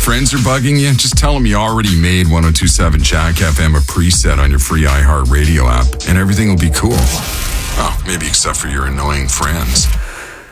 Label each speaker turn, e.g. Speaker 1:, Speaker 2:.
Speaker 1: friends are bugging you, just tell them you already made 102.7 Jack FM a preset on your free iHeartRadio app, and everything will be cool. Oh, maybe except for your annoying friends.